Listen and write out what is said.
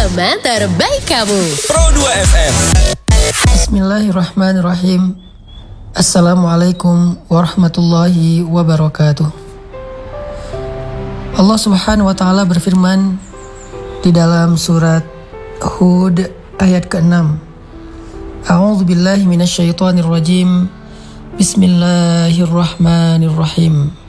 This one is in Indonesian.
teman terbaik kamu. Pro 2 FM. Bismillahirrahmanirrahim. Assalamualaikum warahmatullahi wabarakatuh. Allah Subhanahu wa taala berfirman di dalam surat Hud ayat ke-6. A'udzubillahi minasyaitonirrajim. Bismillahirrahmanirrahim.